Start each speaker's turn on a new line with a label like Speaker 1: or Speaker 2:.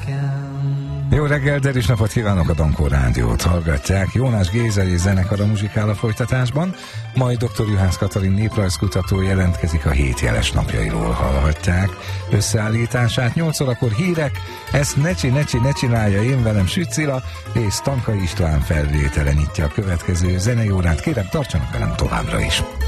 Speaker 1: Jó reggelt, erős napot kívánok, a Dankó Rádiót hallgatják. Jónás Géza és zenekara muzsikál a folytatásban, majd dr. Juhász Katalin néprajzkutató jelentkezik a 7 jeles napjairól, hallhatják összeállítását. 8 órakor hírek, ezt ne csinálja, én velem Süt Cilla, és Stankai István felvétele nyitja a következő zenei órát. Kérem, tartsanak velem továbbra is.